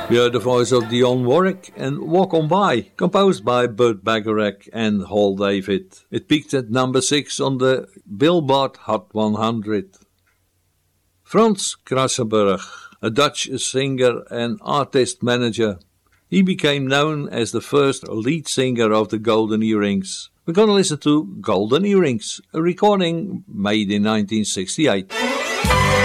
We heard the voice of Dionne Warwick and Walk On By, composed by Burt Bacharach and Hal David. It peaked at number 6 on the Billboard Hot 100. Frans Krassenburg, a Dutch singer and artist manager. He became known as the first lead singer of the Golden Earrings. We're going to listen to Golden Earrings, a recording made in 1968.